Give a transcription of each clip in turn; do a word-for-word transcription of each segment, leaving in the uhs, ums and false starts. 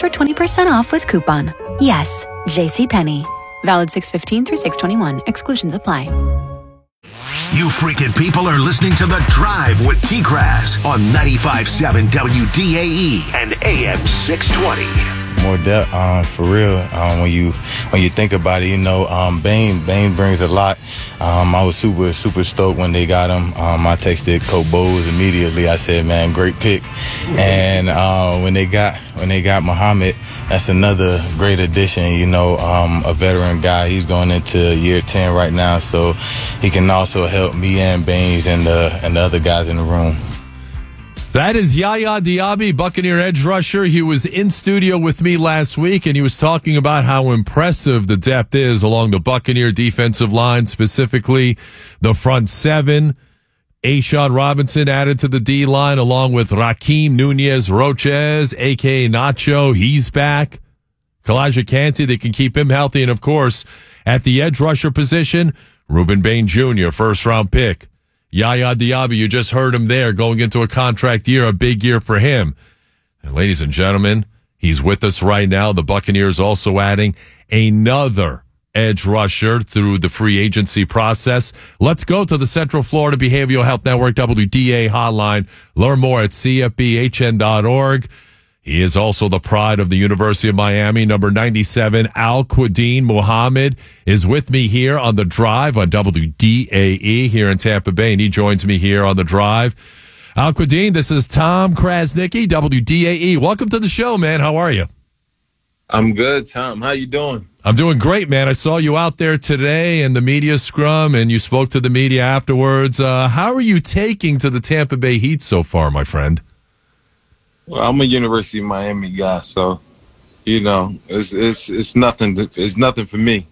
extra twenty percent off with coupon. Yes, JCPenney. Valid six fifteen through six twenty-one. Exclusions apply. You freaking people are listening to The Drive with T-Grass on ninety-five point seven W D A E and A M six twenty. More depth, um, for real. Um, when you when you think about it, you know, um, Bane Bane brings a lot. Um, I was super super stoked when they got him. Um, I texted Coach Bowles immediately. I said, "Man, great pick." And uh, when they got when they got Muhammad, that's another great addition. You know, um, a veteran guy. He's going into year ten right now, so he can also help me and Baines and the and the other guys in the room. That is Yaya Diaby, Buccaneer edge rusher. He was in studio with me last week, and he was talking about how impressive the depth is along the Buccaneer defensive line, specifically the front seven. A'Shawn Robinson added to the D-line along with Raheem Nunez Roches, a k a. Nacho. He's back. Kalijah Kancey, they can keep him healthy. And, of course, at the edge rusher position, Ruben Bain Junior, first-round pick. Yaya Diaby, you just heard him there, going into a contract year, a big year for him. And ladies and gentlemen, he's with us right now. The Buccaneers also adding another edge rusher through the free agency process. Let's go to the Central Florida Behavioral Health Network W D A hotline. Learn more at c f b h n dot org. He is also the pride of the University of Miami. Number ninety-seven, Al-Quadin Muhammad, is with me here on The Drive on W D A E here in Tampa Bay, and he joins me here on The Drive. Al-Quadin, this is Tom Krasnicki, W D A E. Welcome to the show, man. How are you? I'm good, Tom. How you doing? I'm doing great, man. I saw you out there today in the media scrum, and you spoke to the media afterwards. Uh, how are you taking to the Tampa Bay Heat so far, my friend? Well, I'm a University of Miami guy, so you know it's it's it's nothing. To, it's nothing for me.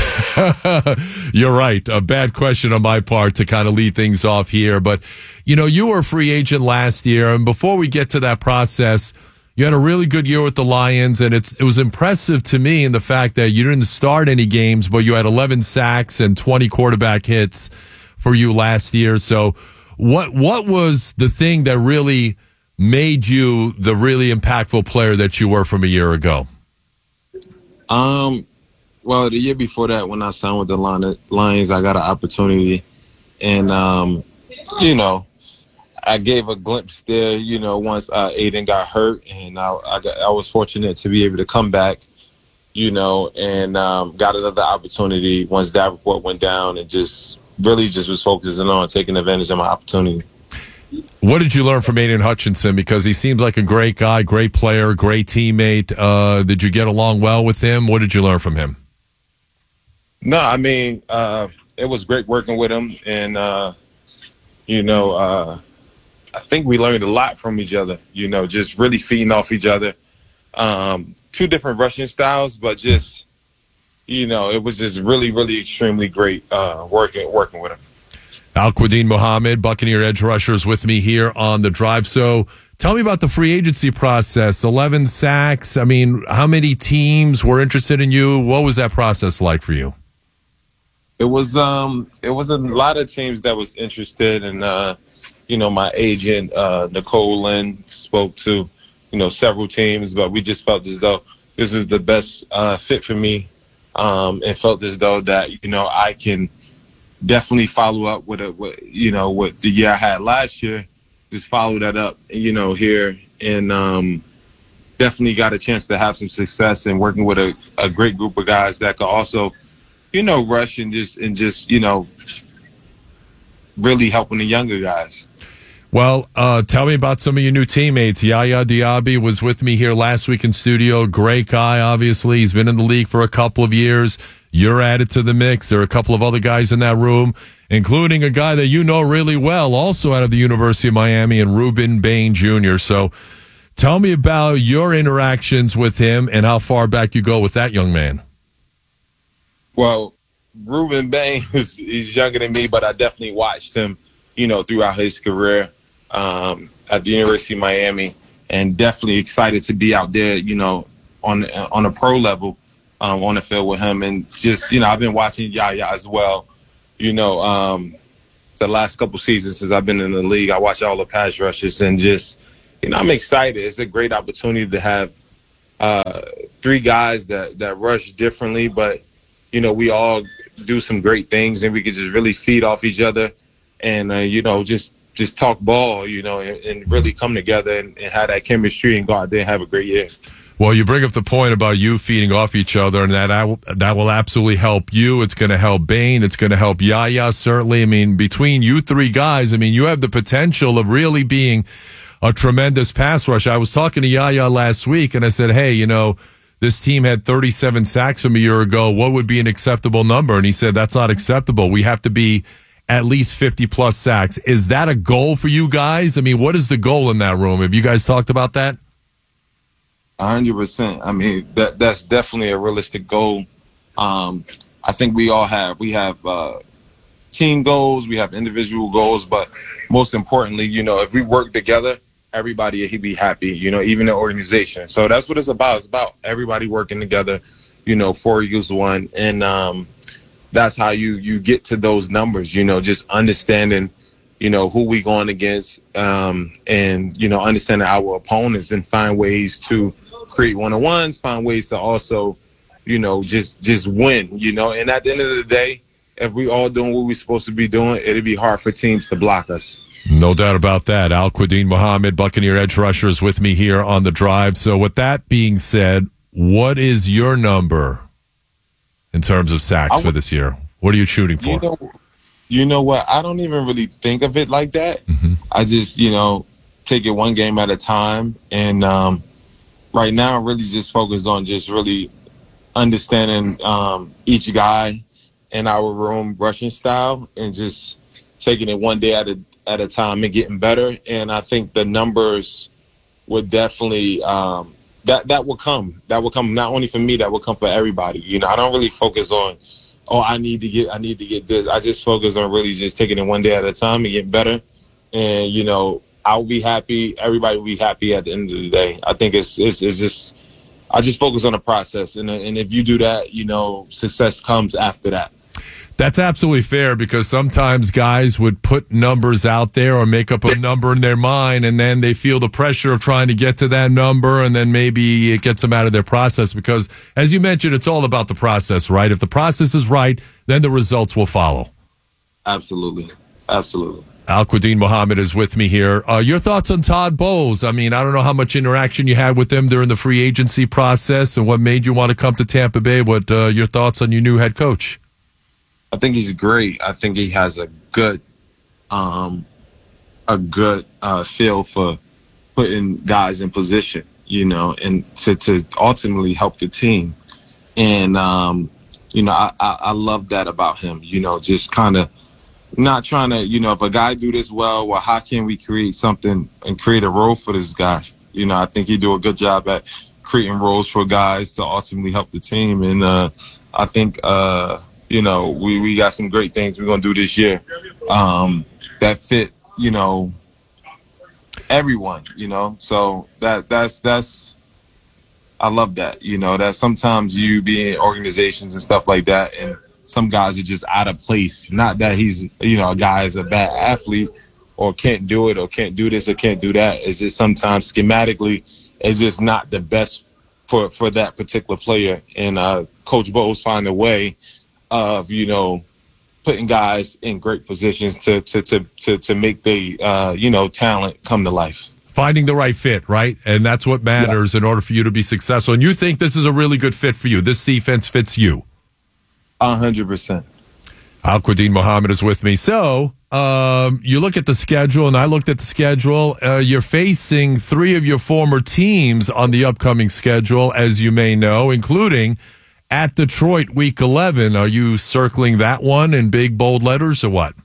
You're right. A bad question on my part to kind of lead things off here, but you know you were a free agent last year, and before we get to that process, you had a really good year with the Lions, and it's it was impressive to me in the fact that you didn't start any games, but you had eleven sacks and twenty quarterback hits for you last year. So, what what was the thing that really made you the really impactful player that you were from a year ago? Um, well, the year before that, when I signed with the Lions, I got an opportunity, and um, you know, I gave a glimpse there. You know, once uh, Aiden got hurt, and I I, got, I was fortunate to be able to come back. You know, and um, got another opportunity once Davenport went down, and just really just was focusing on taking advantage of my opportunity. What did you learn from Aiden Hutchinson? Because he seems like a great guy, great player, great teammate. Uh, did you get along well with him? What did you learn from him? No, I mean, uh, it was great working with him. And, uh, you know, uh, I think we learned a lot from each other, you know, just really feeding off each other. Um, two different rushing styles, but just, you know, it was just really, really extremely great uh, working working with him. Al-Quadin Muhammad, Buccaneer edge rushers, with me here on The Drive. So tell me about the free agency process. eleven sacks. I mean, how many teams were interested in you? What was that process like for you? It was um, it was a lot of teams that was interested, and uh, you know, my agent uh, Nicole Lynn spoke to, you know, several teams, but we just felt as though this is the best uh, fit for me, um, and felt as though that, you know, I can definitely follow up with a, with, you know, what the year I had last year, just follow that up, you know, here, and um, definitely got a chance to have some success and working with a, a great group of guys that could also, you know, rush and just, and just, you know, really helping the younger guys. Well, uh, tell me about some of your new teammates. Yaya Diaby was with me here last week in studio. Great guy, obviously. He's been in the league for a couple of years. You're added to the mix. There are a couple of other guys in that room, including a guy that you know really well, also out of the University of Miami, and Ruben Bain Junior So tell me about your interactions with him and how far back you go with that young man. Well, Ruben Bain is he's younger than me, but I definitely watched him, you know, throughout his career um, at the University of Miami, and definitely excited to be out there, you know, on on a pro level. Um, on the field with him, and just, you know, I've been watching Yaya as well, you know, um, the last couple seasons since I've been in the league. I watch all the pass rushes, and just, you know, I'm excited. It's a great opportunity to have, uh, three guys that, that rush differently, but, you know, we all do some great things, and we could just really feed off each other and, uh, you know, just just talk ball, you know, and, and really come together and, and have that chemistry and go out there and have a great year. Well, you bring up the point about you feeding off each other, and that that will absolutely help you. It's going to help Bane. It's going to help Yaya, certainly. I mean, between you three guys, I mean, you have the potential of really being a tremendous pass rush. I was talking to Yaya last week, and I said, hey, you know, this team had thirty-seven sacks from a year ago. What would be an acceptable number? And he said, that's not acceptable. We have to be at least fifty-plus sacks. Is that a goal for you guys? I mean, what is the goal in that room? Have you guys talked about that? A hundred percent. I mean, that that's definitely a realistic goal. Um, I think we all have. We have uh, team goals. We have individual goals. But most importantly, you know, if we work together, everybody he'd be happy, you know, even the organization. So that's what it's about. It's about everybody working together, you know, for Eagles One. And um, that's how you, you get to those numbers, you know, just understanding, you know, who we going against um, and, you know, understanding our opponents and find ways to create one-on-ones, find ways to also, you know, just just win, you know. And at the end of the day, if we all doing what we're supposed to be doing, it'd be hard for teams to block us. No doubt about that. Al-Quadin Muhammad, Buccaneer edge rusher, is with me here on The Drive. So with that being said, what is your number in terms of sacks for this year? What are you shooting for? You know, you know what? I don't even really think of it like that. Mm-hmm. I just, you know, take it one game at a time. And um, right now, I'm really just focused on just really understanding um, each guy in our room rushing style and just taking it one day at a at a time and getting better. And I think the numbers would definitely um, that that will come. That will come not only for me, that will come for everybody. You know, I don't really focus on, oh, I need to get I need to get this. I just focus on really just taking it one day at a time and getting better. And, you know, I'll be happy. Everybody will be happy at the end of the day. I think it's it's, it's just I just focus on the process. And and if you do that, you know, success comes after that. That's absolutely fair, because sometimes guys would put numbers out there or make up a number in their mind, and then they feel the pressure of trying to get to that number, and then maybe it gets them out of their process because, as you mentioned, it's all about the process, right? If the process is right, then the results will follow. Absolutely. Absolutely. Al-Quadin Muhammad is with me here. Uh, your thoughts on Todd Bowles? I mean, I don't know how much interaction you had with him during the free agency process and what made you want to come to Tampa Bay. What uh, your thoughts on your new head coach? I think he's great. I think he has a good, um, a good uh, feel for putting guys in position, you know, and to, to ultimately help the team. And, um, you know, I, I, I love that about him, you know, just kind of not trying to, you know, if a guy do this well, well, how can we create something and create a role for this guy? You know, I think he do a good job at creating roles for guys to ultimately help the team. And uh, I think, uh, you know, we, we got some great things we're going to do this year um, that fit, you know, everyone, you know. So that that's that's I love that, you know, that sometimes you be in organizations and stuff like that, and some guys are just out of place. Not that he's, you know, a guy is a bad athlete or can't do it or can't do this or can't do that. It's just sometimes schematically it's just not the best for, for that particular player. And uh, Coach Bowles find a way of, you know, putting guys in great positions to to to to, to make the uh, you know, talent come to life. Finding the right fit, right? And that's what matters yeah. in order for you to be successful. And you think this is a really good fit for you. This defense fits you. A hundred percent. Al-Quadin Muhammad is with me. So um, you look at the schedule, and I looked at the schedule. Uh, you're facing three of your former teams on the upcoming schedule, as you may know, including at Detroit, week eleven. Are you circling that one in big, bold letters or what?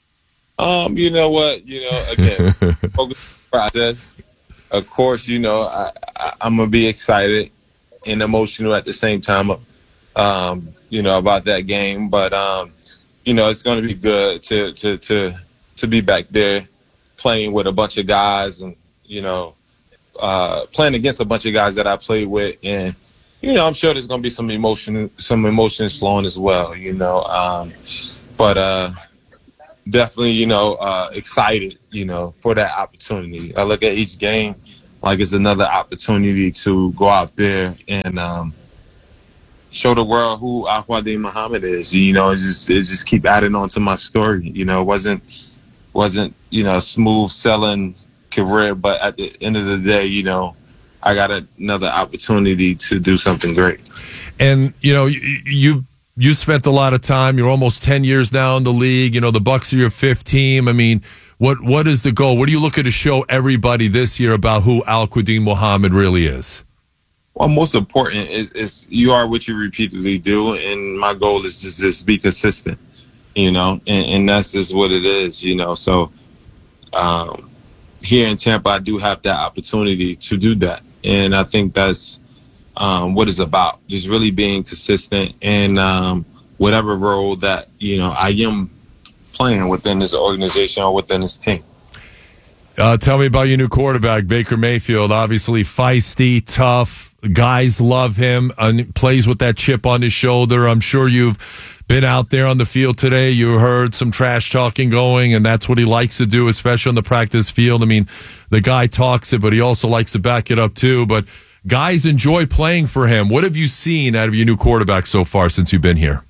Um, you know what? You know, again, focus on the process. Of course, you know, I, I, I'm going to be excited and emotional at the same time, um, you know, about that game. But, um, you know, it's going to be good to, to, to, to be back there playing with a bunch of guys and, you know, uh, playing against a bunch of guys that I played with. And, you know, I'm sure there's going to be some emotion, some emotions flowing as well, you know. Um, but uh, definitely, you know, uh, excited, you know, for that opportunity. I look at each game like it's another opportunity to go out there and um, show the world who Al-Quadin Muhammad is. You know, it just it just keep adding on to my story. You know, it wasn't wasn't you know smooth selling career, but at the end of the day, you know, I got another opportunity to do something great. And you know, you. you You spent a lot of time. You're almost ten years now in the league. You know, the Bucs are your fifth team. I mean, what what is the goal? What are you looking to show everybody this year about who Al-Quadin Muhammad really is? Well, most important is, is you are what you repeatedly do, and my goal is to just be consistent, you know, and, and that's just what it is, you know. So um, here in Tampa, I do have that opportunity to do that, and I think that's Um, what it's about, just really being consistent in um, whatever role that, you know, I am playing within this organization or within this team. Uh, tell me about your new quarterback, Baker Mayfield. Obviously feisty, tough. Guys love him. Uh, plays with that chip on his shoulder. I'm sure you've been out there on the field today. You heard some trash talking going, and that's what he likes to do, especially on the practice field. I mean, the guy talks it, but he also likes to back it up too. But guys enjoy playing for him. What have you seen out of your new quarterback so far since you've been here?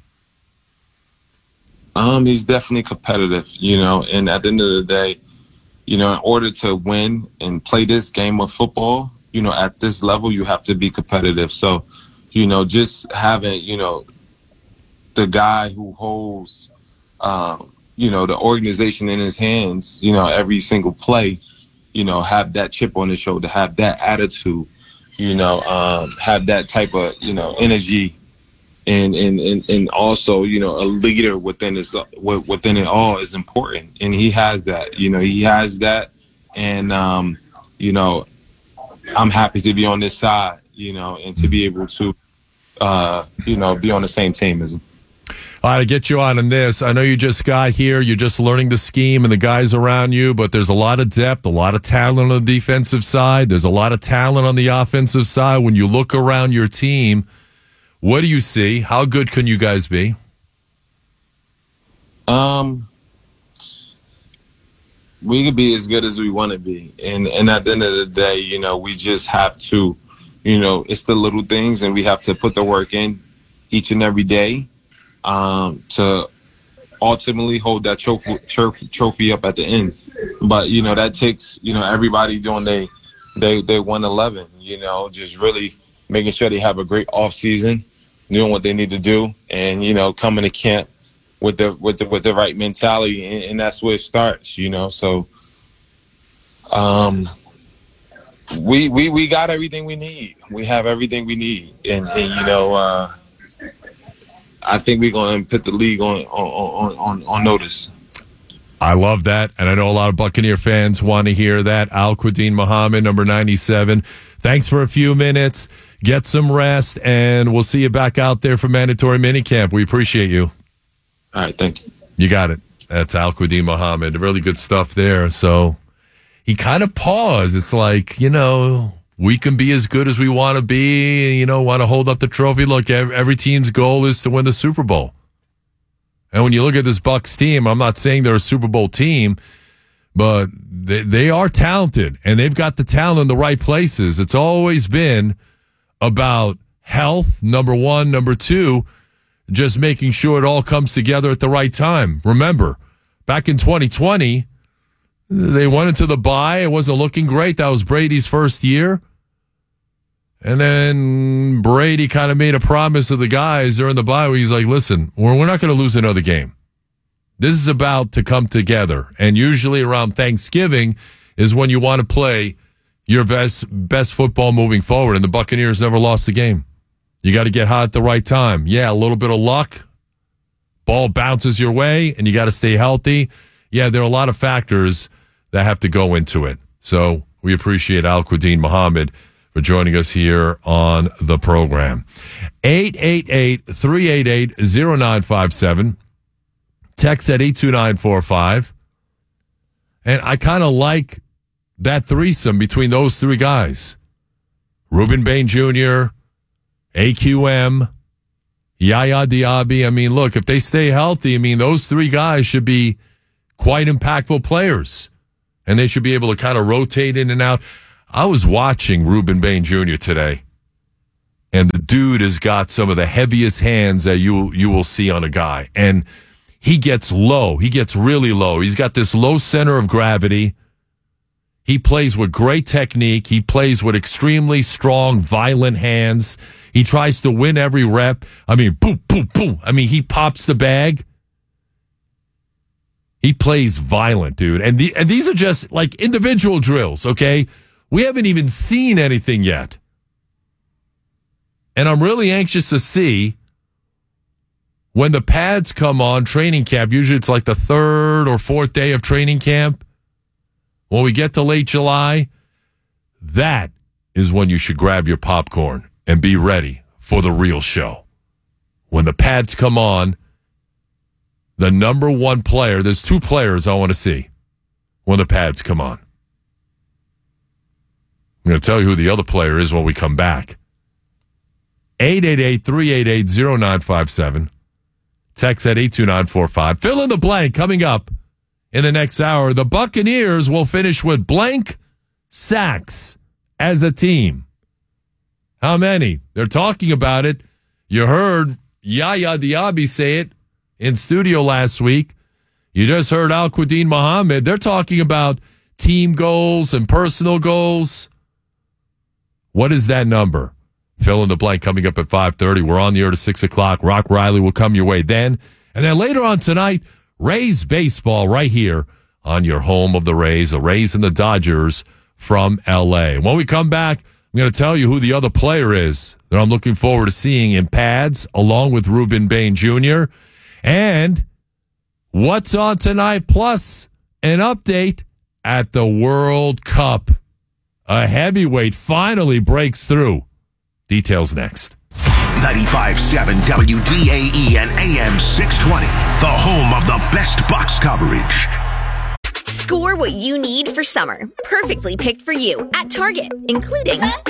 Um, he's definitely competitive, you know, and at the end of the day, you know, in order to win and play this game of football, you know, at this level, you have to be competitive. So, you know, just having, you know, the guy who holds, um, you know, the organization in his hands, you know, every single play, you know, have that chip on his shoulder, have that attitude, you know, um, have that type of, you know, energy, and, and, and, and also, you know, a leader within this, within it all is important. And he has that, you know, he has that. And, um, you know, I'm happy to be on this side, you know, and to be able to, uh, you know, be on the same team as him. All right, to get you on in this, I know you just got here. You're just learning the scheme and the guys around you, but there's a lot of depth, a lot of talent on the defensive side. There's a lot of talent on the offensive side. When you look around your team, what do you see? How good can you guys be? Um, we could be as good as we want to be. And, and at the end of the day, you know, we just have to, you know, it's the little things, and we have to put the work in each and every day. Um, to ultimately hold that trophy, trophy, trophy up at the end. But, you know, that takes, you know, everybody doing they, they, they one eleven, you know, just really making sure they have a great off season, doing what they need to do, and, you know, coming to camp with the, with the, with the right mentality. And, and that's where it starts, you know. So, um, we, we, we got everything we need. We have everything we need. And, and you know, uh, I think we're going to put the league on, on on on notice. I love that, and I know a lot of Buccaneer fans want to hear that. Al-Quadin Muhammad, number ninety-seven. Thanks for a few minutes. Get some rest, and we'll see you back out there for mandatory minicamp. We appreciate you. All right, thank you. You got it. That's Al-Quadin Muhammad. Really good stuff there. So he kind of paused. It's like, you know, we can be as good as we want to be, you know, want to hold up the trophy. Look, every team's goal is to win the Super Bowl. And when you look at this Bucs team, I'm not saying they're a Super Bowl team, but they, they are talented, and they've got the talent in the right places. It's always been about health, number one. Number two, just making sure it all comes together at the right time. Remember, back in twenty twenty, they went into the bye. It wasn't looking great. That was Brady's first year. And then Brady kind of made a promise to the guys during the bye where he's like, listen, we're, we're not going to lose another game. This is about to come together. And usually around Thanksgiving is when you want to play your best, best football moving forward. And the Buccaneers never lost a game. You got to get hot at the right time. Yeah, a little bit of luck. Ball bounces your way, and you got to stay healthy. Yeah, there are a lot of factors that have to go into it. So we appreciate Al-Quadin Muhammad for joining us here on the program. eight eight eight, three eight eight, zero nine five seven. Text at eight two nine four five. And I kind of like that threesome between those three guys. Ruben Bain Junior, A Q M, Yaya Diaby. I mean, look, if they stay healthy, I mean, those three guys should be quite impactful players. And they should be able to kind of rotate in and out. I was watching Ruben Bain Junior today, and the dude has got some of the heaviest hands that you you will see on a guy. And he gets low. He gets really low. He's got this low center of gravity. He plays with great technique. He plays with extremely strong, violent hands. He tries to win every rep. I mean, boom, boom, boom. I mean, he pops the bag. He plays violent, dude. And, the, and these are just like individual drills, okay? We haven't even seen anything yet. And I'm really anxious to see when the pads come on training camp. Usually it's like the third or fourth day of training camp. When we get to late July, that is when you should grab your popcorn and be ready for the real show. When the pads come on, the number one player, there's two players I want to see when the pads come on. I'm going to tell you who the other player is when we come back. eight eight eight, three eight eight, zero nine five seven. Text at eight two nine four five. Fill in the blank coming up. In the next hour, the Buccaneers will finish with blank sacks as a team. How many? They're talking about it. You heard Yaya Diaby say it in studio last week. You just heard Al-Quadin Muhammad. They're talking about team goals and personal goals. What is that number? Fill in the blank coming up at five thirty. We're on the air to six o'clock. Rock Riley will come your way then. And then later on tonight, Rays baseball right here on your home of the Rays, the Rays and the Dodgers from L A. When we come back, I'm going to tell you who the other player is that I'm looking forward to seeing in pads along with Ruben Bain Junior And what's on tonight, plus an update at the World Cup. A heavyweight finally breaks through. Details next. ninety-five point seven W D A E and A M six twenty, the home of the best Bucs coverage. Score what you need for summer, perfectly picked for you at Target, including Up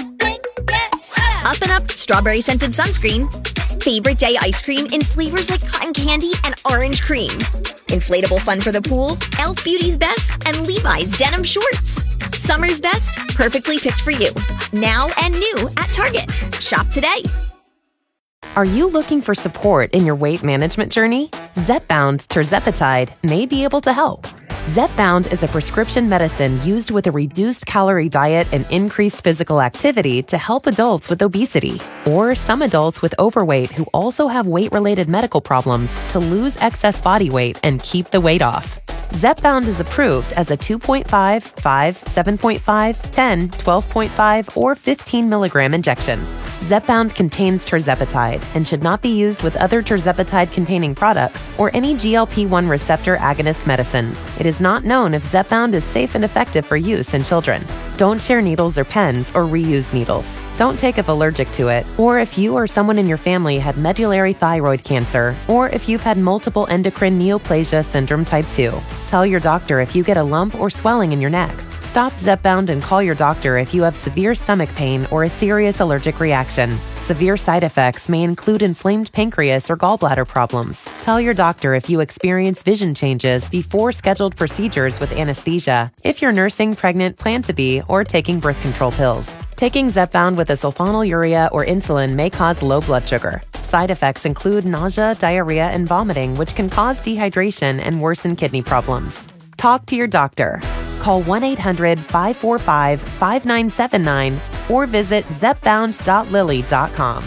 and Up strawberry scented sunscreen, favorite day ice cream in flavors like cotton candy and orange cream, inflatable fun for the pool, e l f Beauty's Best, and Levi's denim shorts. Summer's best, perfectly picked for you, now and new at Target. Shop today. Are you looking for support in your weight management journey? Zepbound tirzepatide may be able to help. Zepbound is a prescription medicine used with a reduced calorie diet and increased physical activity to help adults with obesity, or some adults with overweight who also have weight-related medical problems to lose excess body weight and keep the weight off. Zepbound is approved as a two point five, five, seven point five, ten, twelve point five, or fifteen milligram injection. Zepbound contains tirzepatide and should not be used with other tirzepatide-containing products or any G L P one receptor agonist medicines. It is not known if Zepbound is safe and effective for use in children. Don't share needles or pens or reuse needles. Don't take if allergic to it, or if you or someone in your family had medullary thyroid cancer, or if you've had multiple endocrine neoplasia syndrome type two. Tell your doctor if you get a lump or swelling in your neck. Stop Zepbound and call your doctor if you have severe stomach pain or a serious allergic reaction. Severe side effects may include inflamed pancreas or gallbladder problems. Tell your doctor if you experience vision changes before scheduled procedures with anesthesia, if you're nursing, pregnant, plan to be, or taking birth control pills. Taking Zepbound with a sulfonylurea or insulin may cause low blood sugar. Side effects include nausea, diarrhea, and vomiting, which can cause dehydration and worsen kidney problems. Talk to your doctor. Call one eight hundred, five four five, five nine seven nine or visit zepbound dot lilly dot com.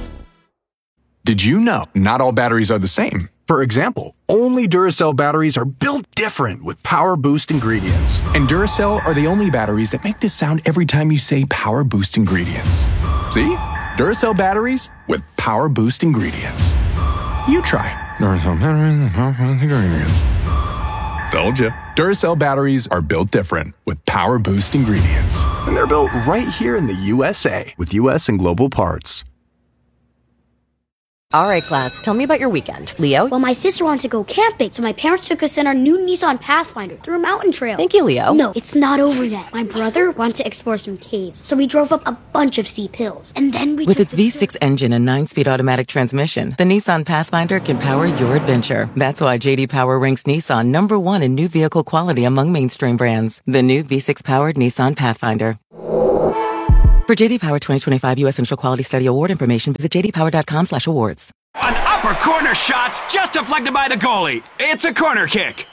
Did you know not all batteries are the same? For example, only Duracell batteries are built different with Power Boost ingredients. And Duracell are the only batteries that make this sound every time you say Power Boost ingredients. See? Duracell batteries with Power Boost ingredients. You try. Duracell batteries with Power Boost ingredients. Told you. Duracell batteries are built different with Power Boost ingredients. And they're built right here in the U S A with U S and global parts. All right, class, tell me about your weekend. Leo? Well, my sister wanted to go camping, so my parents took us in our new Nissan Pathfinder through a mountain trail. Thank you, Leo. No, it's not over yet. My brother wanted to explore some caves, so we drove up a bunch of steep hills. And then we With took its the V six engine and nine-speed automatic transmission, the Nissan Pathfinder can power your adventure. That's why J D Power ranks Nissan number one in new vehicle quality among mainstream brands. The new V six-powered Nissan Pathfinder. For J D Power twenty twenty-five U S Central Quality Study Award information, visit j d power dot com slash awards. An upper corner shot's just deflected by the goalie. It's a corner kick.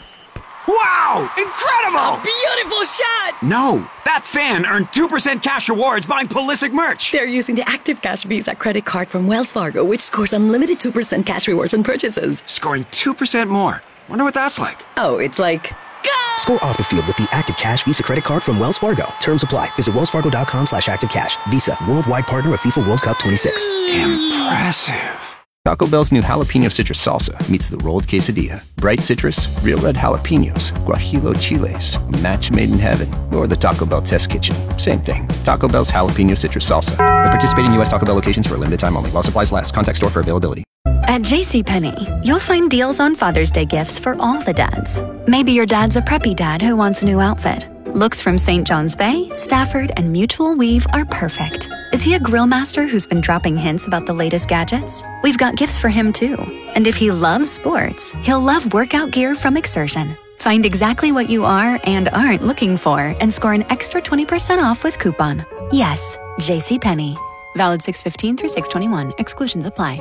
Wow! Incredible! Beautiful shot! No, that fan earned two percent cash rewards buying Pulisic merch. They're using the Active Cash Visa credit card from Wells Fargo, which scores unlimited two percent cash rewards on purchases. Scoring two percent more. Wonder what that's like. Oh, it's like... Go! Score off the field with the Active Cash Visa credit card from Wells Fargo. Terms apply. Visit wellsfargo.com slash activecash. Visa, worldwide partner of FIFA World Cup twenty-six. Impressive. Taco Bell's new jalapeno citrus salsa meets the rolled quesadilla. Bright citrus, real red jalapenos, guajillo chiles, a match made in heaven, or the Taco Bell test kitchen. Same thing. Taco Bell's jalapeno citrus salsa. At participating U S Taco Bell locations for a limited time only. While supplies last. Contact store for availability. At JCPenney, you'll find deals on Father's Day gifts for all the dads. Maybe your dad's a preppy dad who wants a new outfit. Looks from Saint John's Bay, Stafford, and Mutual Weave are perfect. Is he a grill master who's been dropping hints about the latest gadgets? We've got gifts for him too. And if he loves sports, he'll love workout gear from Exertion. Find exactly what you are and aren't looking for and score an extra twenty percent off with coupon. Yes, JCPenney. Valid six fifteen through six twenty-one. Exclusions apply.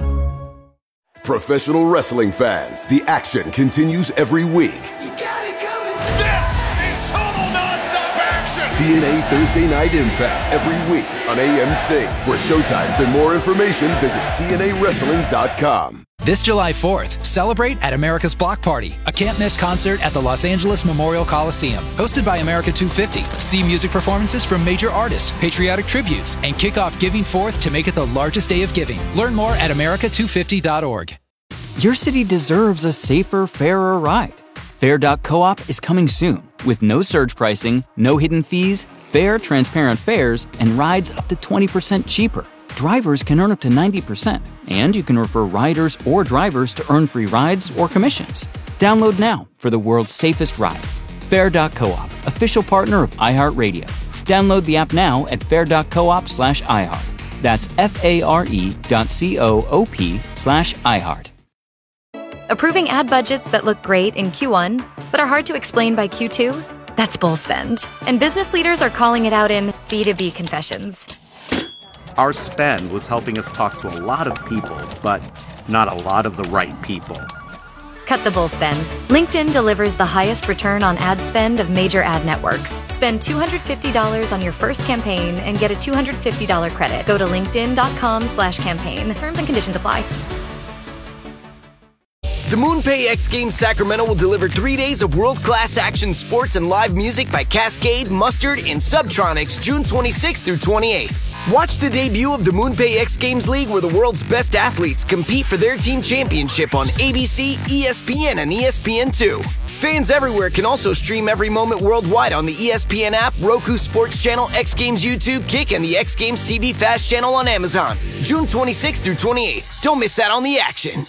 Professional wrestling fans, the action continues every week. You got it coming. This is total nonstop action. T N A Thursday Night Impact every week on A M C. For showtimes and more information, visit T N A wrestling dot com. This July fourth, celebrate at America's Block Party, a can't-miss concert at the Los Angeles Memorial Coliseum. Hosted by America two fifty. See music performances from major artists, patriotic tributes, and kick off Giving Forth to make it the largest day of giving. Learn more at america two fifty dot org. Your city deserves a safer, fairer ride. Fair dot coop is coming soon with no surge pricing, no hidden fees, fair, transparent fares, and rides up to twenty percent cheaper. Drivers can earn up to ninety percent, and you can refer riders or drivers to earn free rides or commissions. Download now for the world's safest ride. Fair dot coop, official partner of iHeartRadio. Download the app now at fair dot coop slash iHeart. That's F-A-R-E dot C-O-O-P slash iHeart. Approving ad budgets that look great in Q one, but are hard to explain by Q two? That's bull spend. And business leaders are calling it out in B two B confessions. Our spend was helping us talk to a lot of people, but not a lot of the right people. Cut the bull spend. LinkedIn delivers the highest return on ad spend of major ad networks. Spend two hundred fifty dollars on your first campaign and get a two hundred fifty dollars credit. Go to linkedin.com slash campaign. Terms and conditions apply. The MoonPay X Games Sacramento will deliver three days of world-class action sports and live music by Cascade, Mustard, and Subtronics June twenty-sixth through twenty-eighth. Watch the debut of the MoonPay X Games League where the world's best athletes compete for their team championship on A B C, E S P N, and E S P N two. Fans everywhere can also stream every moment worldwide on the E S P N app, Roku Sports Channel, X Games YouTube, Kick, and the X Games T V Fast Channel on Amazon. June twenty-sixth through twenty-eighth. Don't miss out on the action.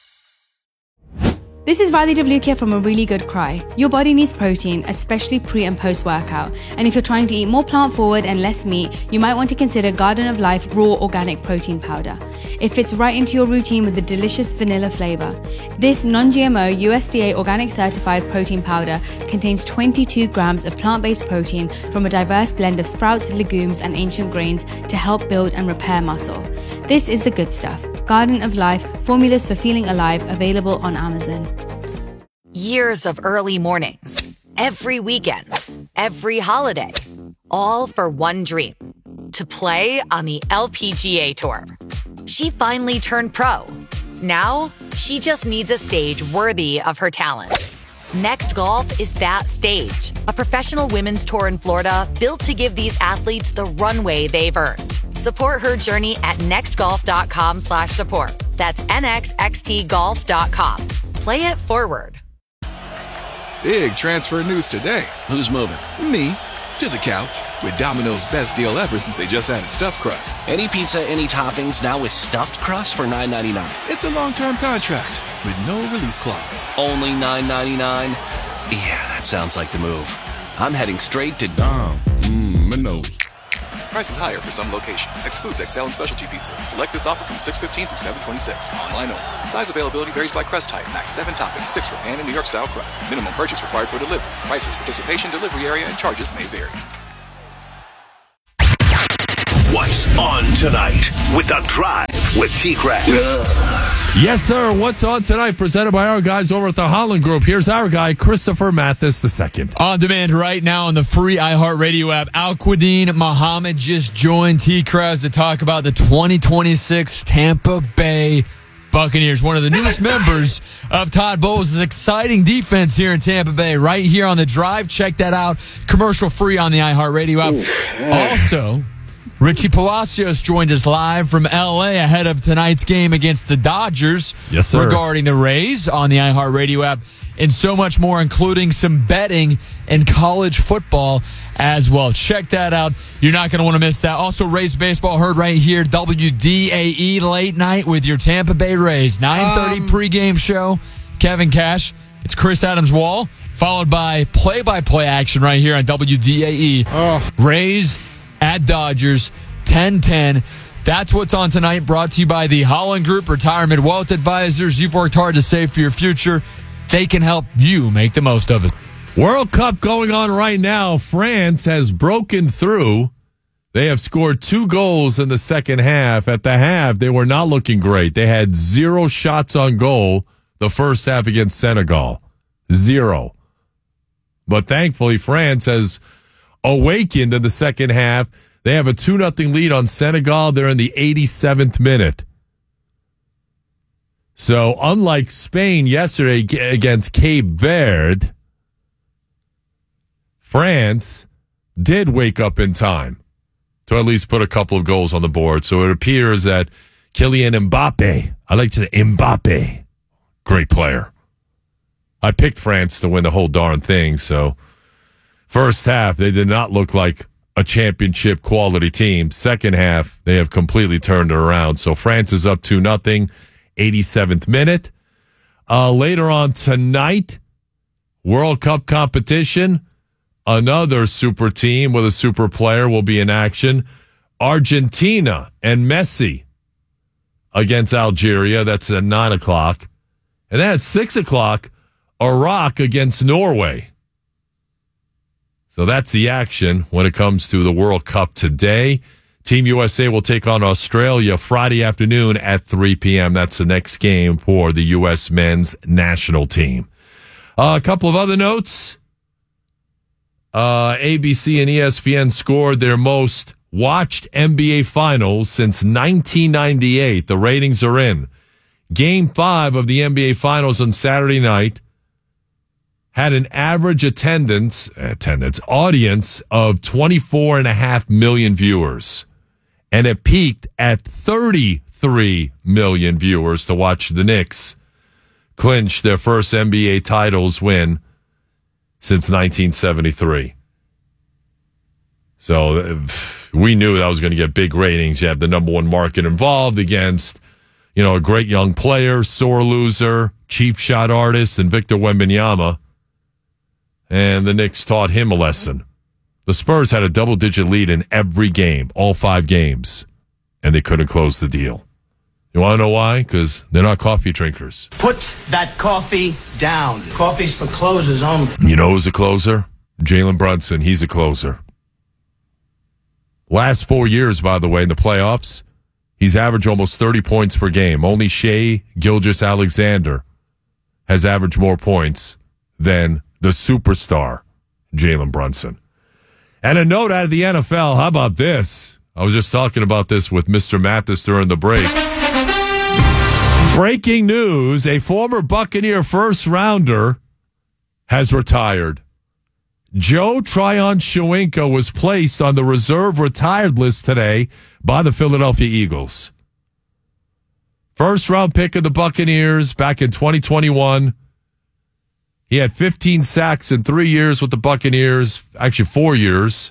This is Riley DeVlukia from A Really Good Cry. Your body needs protein, especially pre and post workout. And if you're trying to eat more plant forward and less meat, you might want to consider Garden of Life Raw Organic Protein Powder. It fits right into your routine with a delicious vanilla flavor. This non-G M O U S D A organic certified protein powder contains twenty-two grams of plant-based protein from a diverse blend of sprouts, legumes, and ancient grains to help build and repair muscle. This is the good stuff. Garden of Life, formulas for feeling alive, available on Amazon. Years of early mornings, every weekend, every holiday, all for one dream, to play on the L P G A Tour. She finally turned pro. Now, she just needs a stage worthy of her talent. Next Golf is that stage, a professional women's tour in Florida built to give these athletes the runway they've earned. Support her journey at nextgolf.com slash support. That's N X X T golf dot com. Play it forward. Big transfer news today. Who's moving? Me. To the couch. With Domino's best deal ever since they just added stuffed crust. Any pizza, any toppings, now with stuffed crust for nine ninety-nine. It's a long-term contract with no release clause. Only nine ninety-nine? Yeah, that sounds like the move. I'm heading straight to Dom. Mmm, Minos. Price is higher for some locations. Excludes X L and specialty pizzas. Select this offer from six fifteen through seven twenty-six. Online only. Size availability varies by crust type. Max seven toppings, six for pan and New York style crust. Minimum purchase required for delivery. Prices, participation, delivery area, and charges may vary. On tonight with The Drive with T-Crash. Yes, sir. What's on tonight? Presented by our guys over at the Holland Group. Here's our guy, Christopher Mathis the second. On demand right now on the free iHeartRadio app. Al-Quadin Muhammad just joined T-Crash to talk about the twenty twenty-six Tampa Bay Buccaneers, one of the newest members of Todd Bowles' exciting defense here in Tampa Bay, right here on The Drive. Check that out. Commercial free on the iHeartRadio app. Ooh. Also, Richie Palacios joined us live from L A ahead of tonight's game against the Dodgers. Yes, sir. Regarding the Rays on the iHeartRadio app, and so much more, including some betting and college football as well. Check that out. You're not going to want to miss that. Also, Rays baseball heard right here, W D A E late night with your Tampa Bay Rays. nine thirty um, pregame show. Kevin Cash. It's Chris Adams-Wall, followed by play-by-play action right here on W D A E. Oh. Rays at Dodgers, ten ten. That's what's on tonight, brought to you by the Holland Group Retirement Wealth Advisors. You've worked hard to save for your future. They can help you make the most of it. World Cup going on right now. France has broken through. They have scored two goals in the second half. At the half, they were not looking great. They had zero shots on goal the first half against Senegal. Zero. But thankfully, France has awakened in the second half. They have a two nothing lead on Senegal. They're in the eighty-seventh minute. So, unlike Spain yesterday against Cape Verde, France did wake up in time to at least put a couple of goals on the board. So, it appears that Kylian Mbappe, I like to say Mbappe, great player. I picked France to win the whole darn thing. So, first half, they did not look like a championship quality team. Second half, they have completely turned it around. So, France is up two nothing. eighty-seventh minute. Uh, later on tonight, World Cup competition. Another super team with a super player will be in action. Argentina and Messi against Algeria. That's at nine o'clock. And then at six o'clock, Iraq against Norway. So that's the action when it comes to the World Cup today. Team U S A will take on Australia Friday afternoon at three p.m. That's the next game for the U S men's national team. Uh, a couple of other notes. Uh, A B C and E S P N scored their most watched N B A finals since nineteen ninety-eight. The ratings are in. Game five of the N B A finals on Saturday night had an average attendance, attendance audience of twenty-four and a half million viewers. And it peaked at thirty-three million viewers to watch the Knicks clinch their first N B A titles win since nineteen seventy-three. So we knew that was going to get big ratings. You have the number one market involved against, you know, a great young player, sore loser, cheap shot artist, and Victor Wembanyama. And the Knicks taught him a lesson. The Spurs had a double-digit lead in every game, all five games, and they couldn't close the deal. You want to know why? Because they're not coffee drinkers. Put that coffee down. Coffee's for closers only. You know who's a closer? Jalen Brunson. He's a closer. Last four years, by the way, in the playoffs, he's averaged almost thirty points per game. Only Shai Gilgeous-Alexander has averaged more points than the superstar, Jalen Brunson. And a note out of the N F L. How about this? I was just talking about this with Mister Mathis during the break. Breaking news, a former Buccaneer first-rounder has retired. Joe Tryon-Shoyinka was placed on the reserve retired list today by the Philadelphia Eagles. First-round pick of the Buccaneers back in twenty twenty-one. He had fifteen sacks in three years with the Buccaneers, actually four years.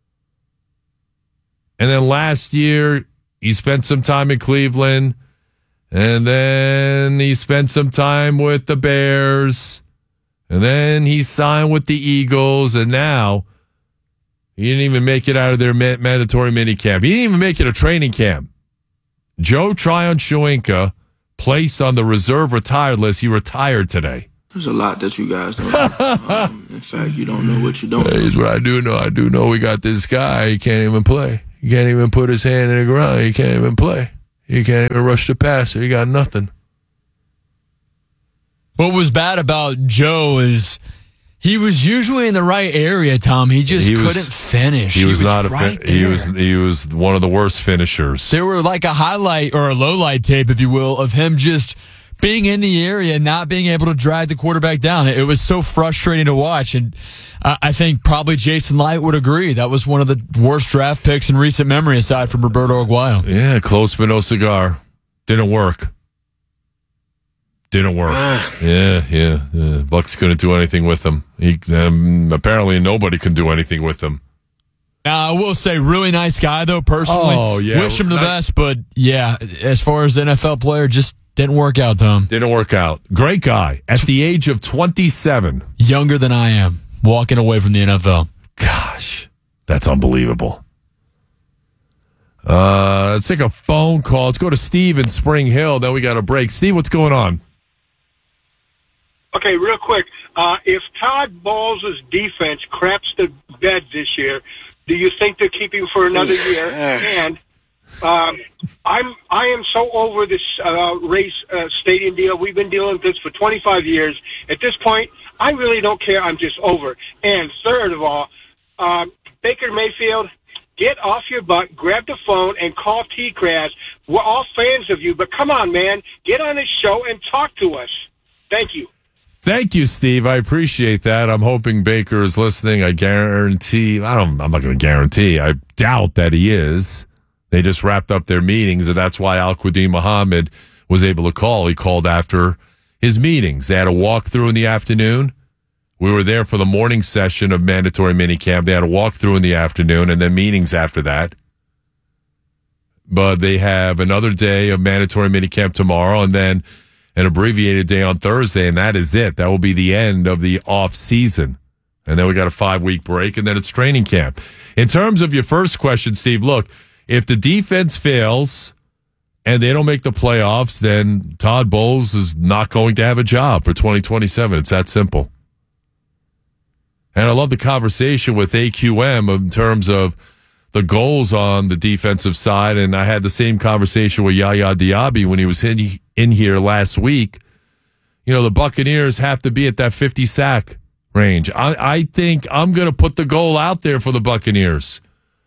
And then last year, he spent some time in Cleveland. And then he spent some time with the Bears. And then he signed with the Eagles. And now he didn't even make it out of their mandatory minicamp. He didn't even make it a training camp. Joe Tryon-Shoyinka, placed on the reserve retired list. He retired today. There's a lot that you guys don't know. um, in fact, you don't know what you're doing. Here's what I do know. I do know we got this guy. He can't even play. He can't even put his hand in the ground. He can't even play. He can't even rush the passer. He got nothing. What was bad about Joe is he was usually in the right area, Tom. He just He was- couldn't finish. He was, not a right fin- he there. was he was one of the worst finishers. There were like a highlight or a low light tape, if you will, of him just being in the area and not being able to drag the quarterback down. It was so frustrating to watch. And uh, I think probably Jason Light would agree. That was one of the worst draft picks in recent memory, aside from Roberto Aguayo. Yeah, close but no cigar. Didn't work. Didn't work. yeah, yeah, yeah. Bucks couldn't do anything with him. He, um, apparently nobody can do anything with him. Now, I will say, really nice guy, though, personally. Oh, yeah. Wish him the Nice- best, but yeah, as far as the N F L player, just didn't work out, Tom. Didn't work out. Great guy. At the age of twenty-seven. Younger than I am, walking away from the N F L. Gosh, that's unbelievable. Uh, let's take a phone call. Let's go to Steve in Spring Hill. Then we got a break. Steve, what's going on? Okay, real quick. Uh, if Todd Bowles' defense craps the bed this year, do you think they'll keep him for another year? And um, I'm I am so over this uh, race uh, stadium deal. We've been dealing with this for twenty-five years. At this point, I really don't care. I'm just over. And third of all, um, Baker Mayfield, get off your butt, grab the phone, and call T-Crass. We're all fans of you, but come on, man. Get on this show and talk to us. Thank you. Thank you, Steve. I appreciate that. I'm hoping Baker is listening. I guarantee, I don't, I'm not going to guarantee. I doubt that he is. They just wrapped up their meetings, and that's why Al-Quadin Muhammad was able to call. He called after his meetings. They had a walkthrough in the afternoon. We were there for the morning session of mandatory minicamp. They had a walkthrough in the afternoon and then meetings after that. But they have another day of mandatory minicamp tomorrow and then an abbreviated day on Thursday, and that is it. That will be the end of the off season. And then we got a five-week break, and then it's training camp. In terms of your first question, Steve, look, if the defense fails and they don't make the playoffs, then Todd Bowles is not going to have a job for twenty twenty-seven. It's that simple. And I love the conversation with A Q M in terms of the goals on the defensive side. And I had the same conversation with Yaya Diaby when he was in, in here last week. You know, the Buccaneers have to be at that fifty sack range. I, I think I'm going to put the goal out there for the Buccaneers.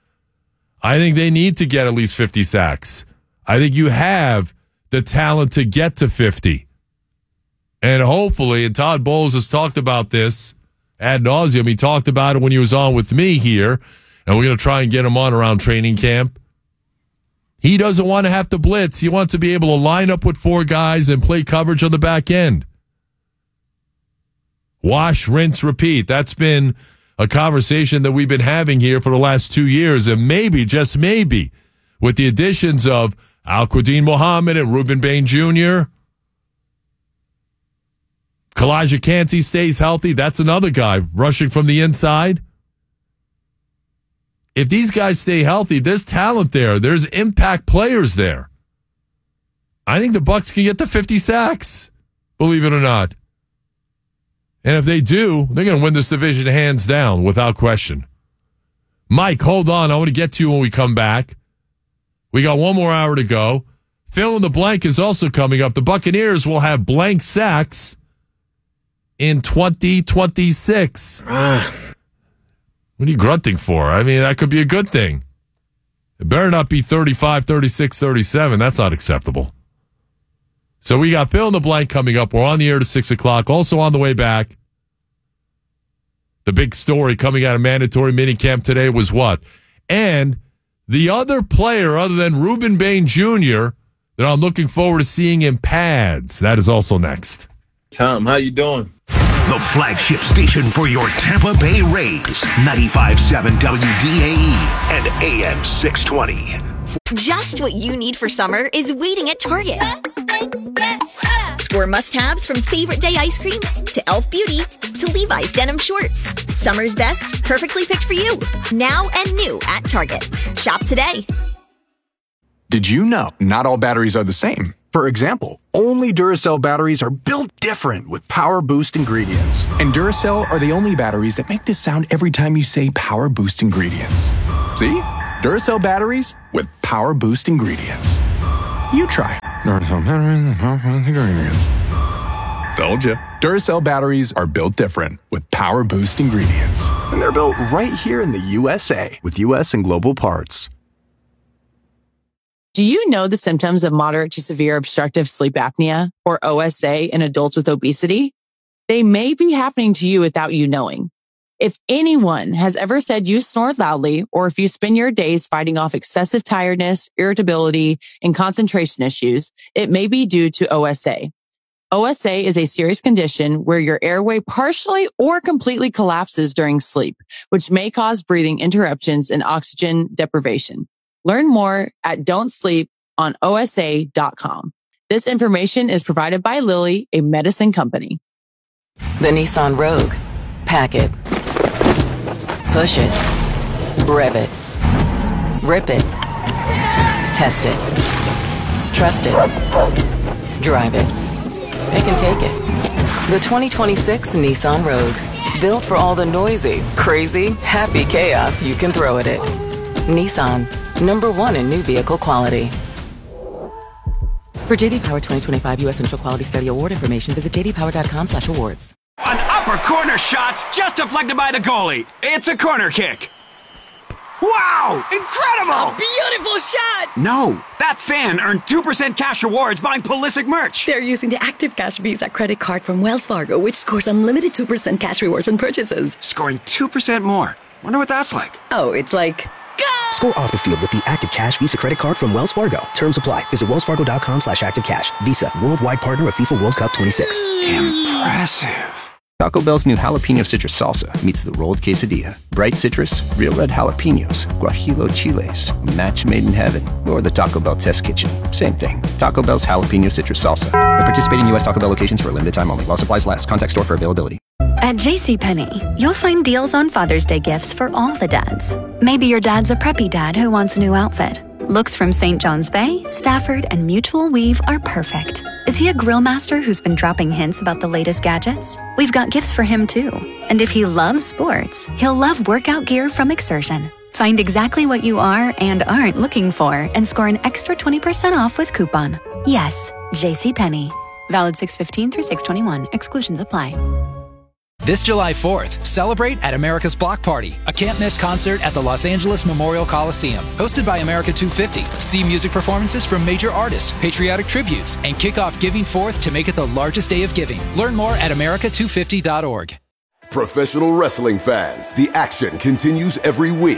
I think they need to get at least fifty sacks. I think you have the talent to get to fifty. And hopefully, and Todd Bowles has talked about this ad nauseum. He talked about it when he was on with me here, and we're going to try and get him on around training camp. He doesn't want to have to blitz. He wants to be able to line up with four guys and play coverage on the back end. Wash, rinse, repeat. That's been a conversation that we've been having here for the last two years, and maybe, just maybe, with the additions of Al-Quadin Muhammad and Reuben Bain Junior, Kalijah Kancey stays healthy. That's another guy rushing from the inside. If these guys stay healthy, there's talent there. There's impact players there. I think the Bucs can get to fifty sacks, believe it or not. And if they do, they're going to win this division hands down, without question. Mike, hold on. I want to get to you when we come back. We got one more hour to go. Fill in the blank is also coming up. The Buccaneers will have blank sacks in twenty twenty-six. What are you grunting for? I mean, that could be a good thing. It better not be thirty-five, thirty-six, thirty-seven. That's not acceptable. So we got fill in the blank coming up. We're on the air to six o'clock. Also on the way back, the big story coming out of mandatory minicamp today was what? And the other player other than Reuben Bain Junior that I'm looking forward to seeing in pads. That is also next. Tom, how you doing? The flagship station for your Tampa Bay Rays. ninety-five point seven W D A E and A M six twenty. Just what you need for summer is waiting at Target. Score must-haves from favorite day ice cream to e l f beauty to Levi's denim shorts. Summer's best, perfectly picked for you. Now and new at Target. Shop today. Did you know not all batteries are the same? For example, only Duracell batteries are built different with Power Boost ingredients. And Duracell are the only batteries that make this sound every time you say Power Boost ingredients. See? Duracell batteries with power boost ingredients. You try Duracell batteries with power boost ingredients. Told you. Duracell batteries are built different with power boost ingredients. And they're built right here in the U S A with U S and global parts. Do you know the symptoms of moderate to severe obstructive sleep apnea, or O S A, in adults with obesity? They may be happening to you without you knowing. If anyone has ever said you snore loudly, or if you spend your days fighting off excessive tiredness, irritability, and concentration issues, it may be due to O S A. O S A is a serious condition where your airway partially or completely collapses during sleep, which may cause breathing interruptions and oxygen deprivation. Learn more at don't sleep on O S A dot com. This information is provided by Lilly, a medicine company. The Nissan Rogue. Pack it. Push it. Rev it. Rip it. Test it. Trust it. Drive it. Pick and take it. The twenty twenty-six Nissan Rogue. Built for all the noisy, crazy, happy chaos you can throw at it. Nissan. Number one in new vehicle quality. For J D Power twenty twenty-five U S Initial Quality Study Award information, visit j d power dot com slash awards. An upper corner shot's just deflected by the goalie. It's a corner kick. Wow! Incredible! Beautiful shot! No, that fan earned two percent cash rewards buying Pulisic merch. They're using the Active Cash Visa credit card from Wells Fargo, which scores unlimited two percent cash rewards on purchases. Scoring two percent more. Wonder what that's like. Oh, it's like... Score off the field with the Active Cash Visa credit card from Wells Fargo. Terms apply. Visit wells fargo dot com slash active cash. Visa, worldwide partner of FIFA World Cup twenty-six. Impressive. Taco Bell's new jalapeno citrus salsa meets the rolled quesadilla. Bright citrus, real red jalapenos, guajillo chiles, a match made in heaven, or the Taco Bell test kitchen. Same thing. Taco Bell's jalapeno citrus salsa. At participating U S Taco Bell locations for a limited time only. While supplies last. Contact store for availability. At JCPenney, you'll find deals on Father's Day gifts for all the dads. Maybe your dad's a preppy dad who wants a new outfit. Looks from Saint John's Bay, Stafford, and Mutual Weave are perfect. Is he a grill master who's been dropping hints about the latest gadgets? We've got gifts for him too. And if he loves sports, he'll love workout gear from Exertion. Find exactly what you are and aren't looking for and score an extra twenty percent off with coupon. Yes, JCPenney. Valid six fifteen through six twenty-one. Exclusions apply. This July fourth, celebrate at America's Block Party, a can't-miss concert at the Los Angeles Memorial Coliseum. Hosted by America two fifty. See music performances from major artists, patriotic tributes, and kick off Giving Forth to make it the largest day of giving. Learn more at america two fifty dot org. Professional wrestling fans, the action continues every week.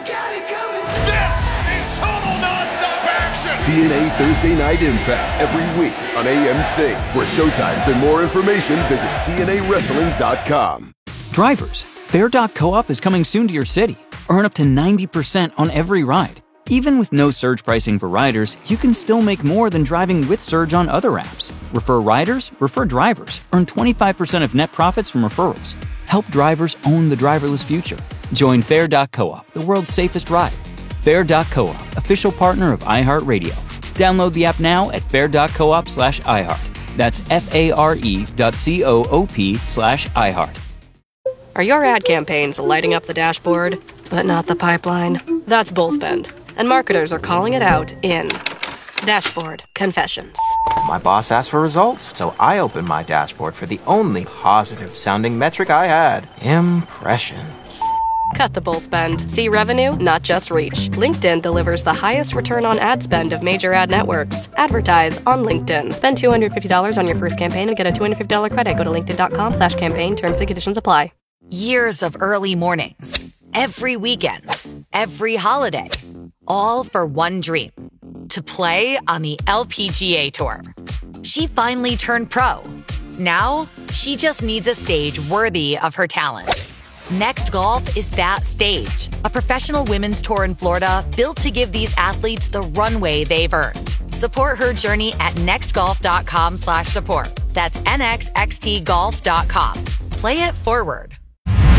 This is total nonstop action! T N A Thursday Night Impact every week on A M C. For showtimes and more information, visit T N A wrestling dot com. Drivers, Fair dot co-op is coming soon to your city. Earn up to ninety percent on every ride. Even with no surge pricing for riders, you can still make more than driving with Surge on other apps. Refer riders, refer drivers. Earn twenty-five percent of net profits from referrals. Help drivers own the driverless future. Join Fair dot co-op, the world's safest ride. Fair dot co-op, official partner of iHeartRadio. Download the app now at fair dot coop slash iHeart. That's F-A-R-E dot C-O-O-P slash iHeart. Are your ad campaigns lighting up the dashboard, but not the pipeline? That's Bullspend. And marketers are calling it out in Dashboard Confessions. My boss asked for results, so I opened my dashboard for the only positive-sounding metric I had. Impressions. Cut the bull spend. See revenue, not just reach. LinkedIn delivers the highest return on ad spend of major ad networks. Advertise on LinkedIn. Spend two hundred fifty dollars on your first campaign and get a two hundred fifty dollars credit. Go to linkedin dot com slash campaign. Terms and conditions apply. Years of early mornings, every weekend, every holiday, all for one dream, to play on the L P G A Tour. She finally turned pro. Now, she just needs a stage worthy of her talent. Next Golf is that stage, a professional women's tour in Florida built to give these athletes the runway they've earned. Support her journey at next golf dot com slash support. That's N X X T golf dot com. Play it forward.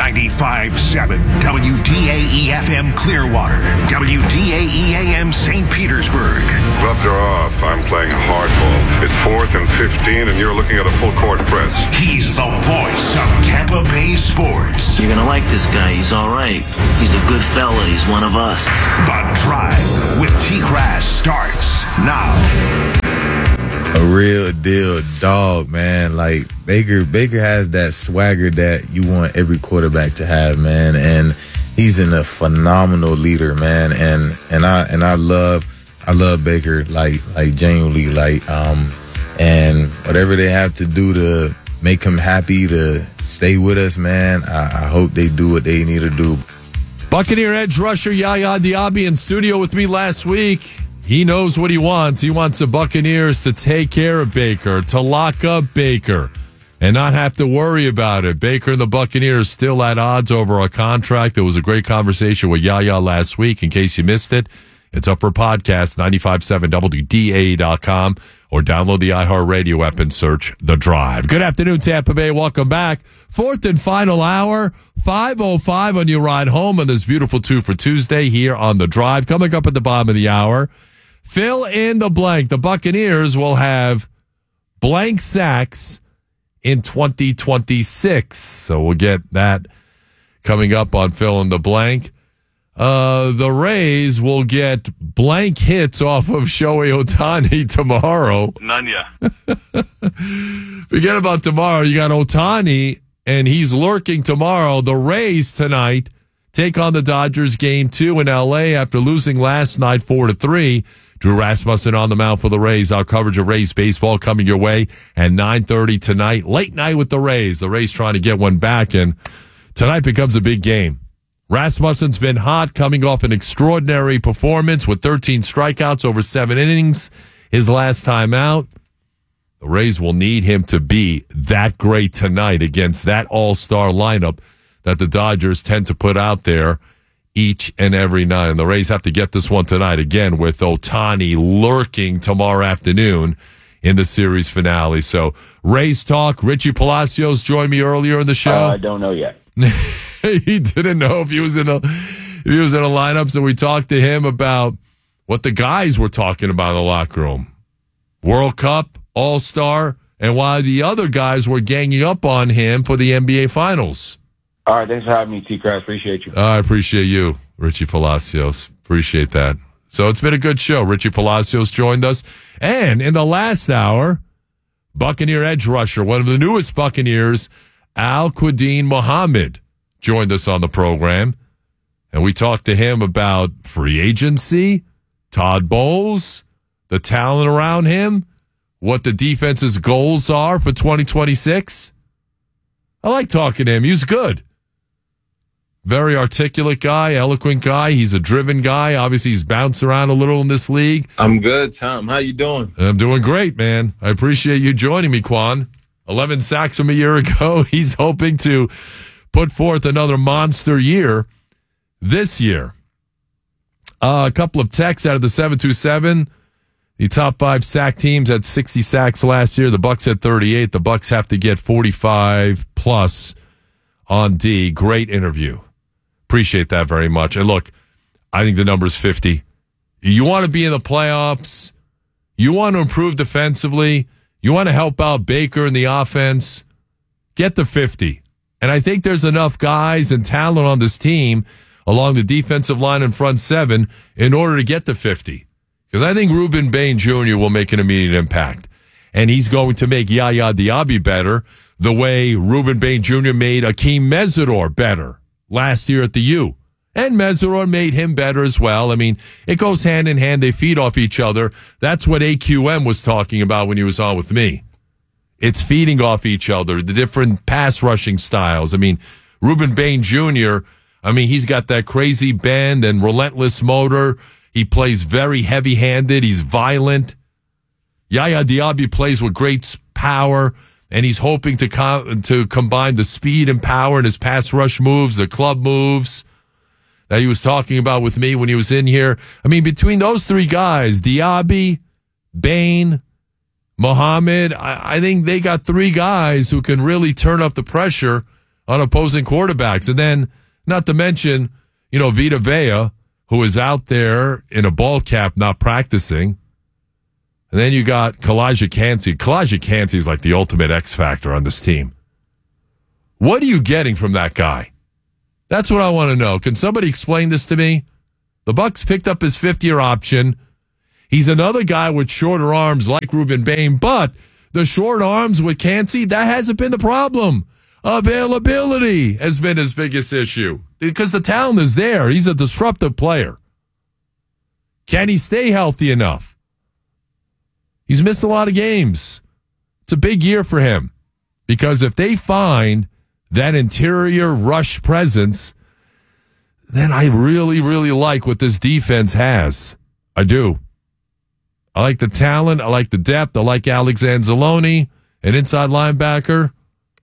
ninety-five point seven W D A E F M Clearwater, W D A E A M Saint Petersburg. Gloves are off. I'm playing hardball. It's fourth and fifteen, and you're looking at a full court press. He's the voice of Tampa Bay sports. You're going to like this guy. He's all right. He's a good fella. He's one of us. The Drive with T-Crass starts now. A real deal dog, man. Like Baker, Baker has that swagger that you want every quarterback to have, man. And he's in a phenomenal leader, man. And and I and I love I love Baker, like like genuinely, like um. And whatever they have to do to make him happy to stay with us, man, I, I hope they do what they need to do. Buccaneer edge rusher Yaya Diaby in studio with me last week. He knows what he wants. He wants the Buccaneers to take care of Baker, to lock up Baker, and not have to worry about it. Baker and the Buccaneers still at odds over a contract. There was a great conversation with Yaya last week. In case you missed it, it's up for podcast, ninety-five point seven W D A E dot com, or download the iHeartRadio app and search The Drive. Good afternoon, Tampa Bay. Welcome back. Fourth and final hour, five oh five on your ride home on this beautiful two for Tuesday here on The Drive. Coming up at the bottom of the hour, fill in the blank. The Buccaneers will have blank sacks in twenty twenty-six. So we'll get that coming up on fill in the blank. Uh, the Rays will get blank hits off of Shohei Ohtani tomorrow. None yet. Forget about tomorrow. You got Ohtani, and he's lurking tomorrow. The Rays tonight take on the Dodgers game two in L A after losing last night four to three. Drew Rasmussen on the mound for the Rays. Our coverage of Rays baseball coming your way at nine thirty tonight. Late night with the Rays. The Rays trying to get one back, and tonight becomes a big game. Rasmussen's been hot, coming off an extraordinary performance with thirteen strikeouts over seven innings his last time out. The Rays will need him to be that great tonight against that all-star lineup that the Dodgers tend to put out there each and every night. And the Rays have to get this one tonight, again, with Ohtani lurking tomorrow afternoon in the series finale. So, Rays talk. Richie Palacios joined me earlier in the show. Uh, I don't know yet. He didn't know if he was in a if he was in a lineup, so we talked to him about what the guys were talking about in the locker room. World Cup, All-Star, and why the other guys were ganging up on him for the N B A Finals. All right, thanks for having me, T-Crass. Appreciate you. I appreciate you, Richie Palacios. Appreciate that. So it's been a good show. Richie Palacios joined us. And in the last hour, Buccaneer edge rusher, one of the newest Buccaneers, Al-Quadin Muhammad, joined us on the program. And we talked to him about free agency, Todd Bowles, the talent around him, what the defense's goals are for twenty twenty-six. I like talking to him. He was good. Very articulate guy, eloquent guy. He's a driven guy. Obviously, he's bounced around a little in this league. I'm good, Tom. How you doing? I'm doing great, man. I appreciate you joining me, Quan. eleven sacks from a year ago. He's hoping to put forth another monster year this year. Uh, a couple of texts out of the seven two seven. The top five sack teams had sixty sacks last year. The Bucs had thirty-eight. The Bucs have to get forty-five plus on D. Great interview. Appreciate that very much. And look, I think the number's fifty. You want to be in the playoffs. You want to improve defensively. You want to help out Baker in the offense. Get the fifty. And I think there's enough guys and talent on this team along the defensive line and front seven in order to get the fifty. Because I think Ruben Bain Junior will make an immediate impact. And he's going to make Yaya Diaby better the way Ruben Bain Junior made Akeem Mesidor better last year at the U. And Mesidor made him better as well. I mean, it goes hand in hand. They feed off each other. That's what A Q M was talking about when he was on with me. It's feeding off each other, the different pass rushing styles. I mean, Ruben Bain Junior, I mean, he's got that crazy bend and relentless motor. He plays very heavy-handed. He's violent. Yaya Diaby plays with great power, and he's hoping to com- to combine the speed and power in his pass rush moves, the club moves that he was talking about with me when he was in here. I mean, between those three guys, Diaby, Bain, Muhammad, I, I think they got three guys who can really turn up the pressure on opposing quarterbacks. And then, not to mention, you know, Vita Vea, who is out there in a ball cap not practicing. And then you got Kalijah Kancey. Kalijah Kancey is like the ultimate X factor on this team. What are you getting from that guy? That's what I want to know. Can somebody explain this to me? The Bucs picked up his fifth-year option. He's another guy with shorter arms like Ruben Bain, but the short arms with Kancey, that hasn't been the problem. Availability has been his biggest issue because the talent is there. He's a disruptive player. Can he stay healthy enough? He's missed a lot of games. It's a big year for him because if they find that interior rush presence, then I really, really like what this defense has. I do. I like the talent. I like the depth. I like Alex Anzalone, an inside linebacker.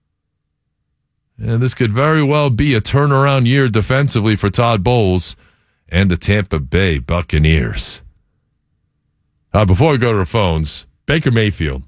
And this could very well be a turnaround year defensively for Todd Bowles and the Tampa Bay Buccaneers. Uh, before we go to our phones, Baker Mayfield.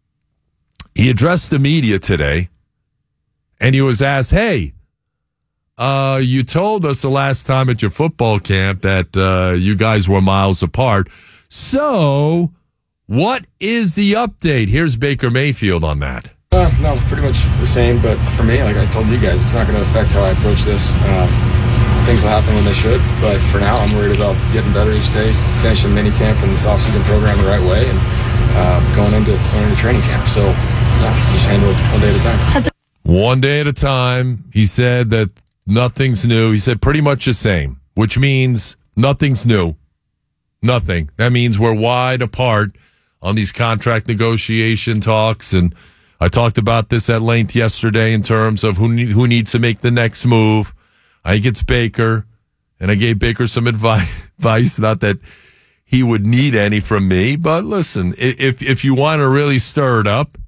He addressed the media today, and he was asked, hey, uh, you told us the last time at your football camp that uh, you guys were miles apart. So what is the update? Here's Baker Mayfield on that. Uh, no, pretty much the same, but for me, like I told you guys, it's not going to affect how I approach this. Um, things will happen when they should, but for now, I'm worried about getting better each day, finishing minicamp and this offseason program the right way, and uh, going into going into training camp. So, yeah, just handle it one day at a time. One day at a time. He said that nothing's new. He said pretty much the same, which means nothing's new. Nothing. That means we're wide apart on these contract negotiation talks, and I talked about this at length yesterday in terms of who who needs to make the next move. I think it's Baker, and I gave Baker some advice, advice, not that he would need any from me, but listen, if if you want to really stir it up,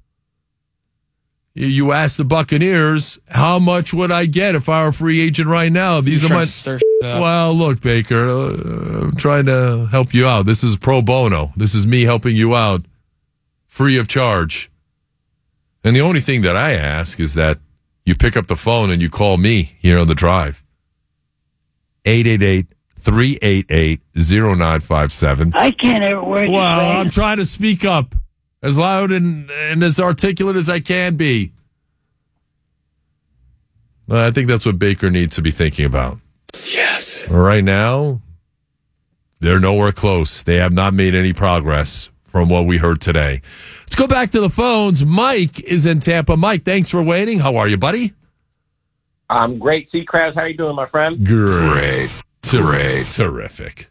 you ask the Buccaneers, how much would I get if I were a free agent right now? These You're are my. Stir shit up. Well, look, Baker, uh, I'm trying to help you out. This is pro bono. This is me helping you out, free of charge. And the only thing that I ask is that you pick up the phone and you call me here on the drive. eight eight eight, three eight eight, zero nine five seven. I can't hear a word you're Well, saying. I'm trying to speak up as loud and, and as articulate as I can be. Well, I think that's what Baker needs to be thinking about. Yes. Right now, they're nowhere close. They have not made any progress from what we heard today. Let's go back to the phones. Mike is in Tampa. Mike, thanks for waiting. How are you, buddy? I'm great. T-Kraz, how you doing, my friend? Great. Great. Terrific.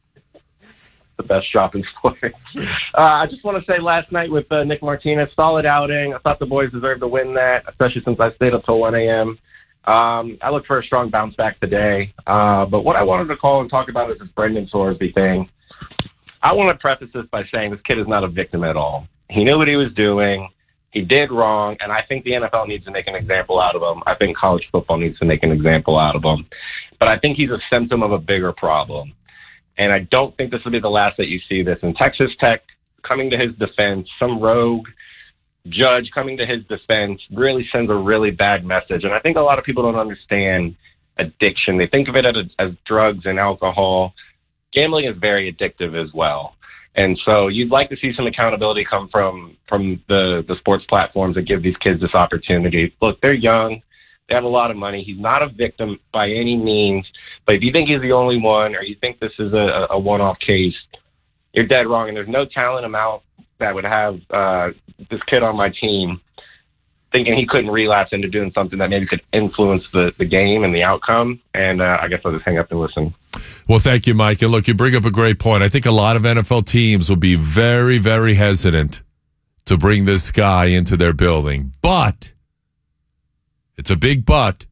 The best shopping sport. uh, I just want to say last night with uh, Nick Martinez, solid outing. I thought the boys deserved to win that, especially since I stayed up till one a.m. Um, I look for a strong bounce back today. Uh, but what I wanted to call and talk about is this Brendan Sorsby thing. I want to preface this by saying this kid is not a victim at all. He knew what he was doing. He did wrong, and I think the N F L needs to make an example out of him. I think college football needs to make an example out of him. But I think he's a symptom of a bigger problem. And I don't think this will be the last that you see this. In Texas Tech, coming to his defense, some rogue judge coming to his defense really sends a really bad message. And I think a lot of people don't understand addiction. They think of it as, as drugs and alcohol. Gambling is very addictive as well. And so you'd like to see some accountability come from from the, the sports platforms that give these kids this opportunity. Look, they're young. They have a lot of money. He's not a victim by any means. But if you think he's the only one or you think this is a, a one-off case, you're dead wrong. And there's no talent amount that would have uh, this kid on my team thinking he couldn't relapse into doing something that maybe could influence the, the game and the outcome. And uh, I guess I'll just hang up and listen. Well, thank you, Mike. And look, you bring up a great point. I think a lot of N F L teams will be very, very hesitant to bring this guy into their building. But, it's a big but,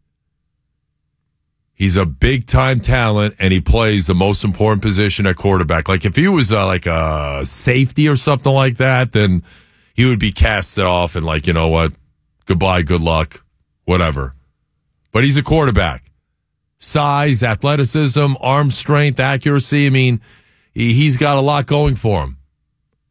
he's a big-time talent, and he plays the most important position at quarterback. Like, if he was uh, like a safety or something like that, then he would be casted off and like, you know what, goodbye, good luck, whatever. But he's a quarterback. Size, athleticism, arm strength, accuracy. I mean, he's got a lot going for him.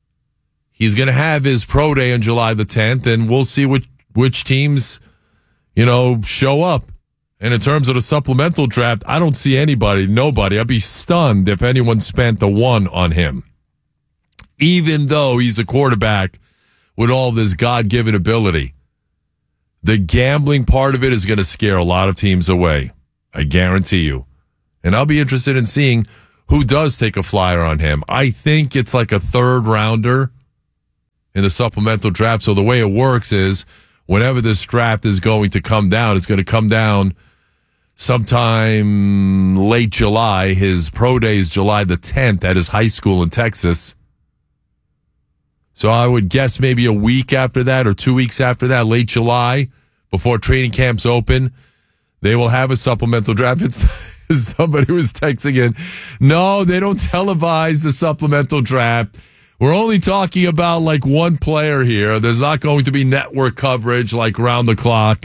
He's going to have his pro day on July the tenth, and we'll see which which teams, you know, show up. And in terms of the supplemental draft, I don't see anybody, nobody. I'd be stunned if anyone spent the one on him. Even though he's a quarterback with all this God-given ability. The gambling part of it is going to scare a lot of teams away. I guarantee you. And I'll be interested in seeing who does take a flyer on him. I think it's like a third rounder in the supplemental draft. So the way it works is whenever this draft is going to come down, it's going to come down sometime late July. His pro day is July the tenth at his high school in Texas. So I would guess maybe a week after that or two weeks after that, late July, before training camps open, they will have a supplemental draft. It's, somebody was texting in, no, they don't televise the supplemental draft. We're only talking about like one player here. There's not going to be network coverage like round the clock.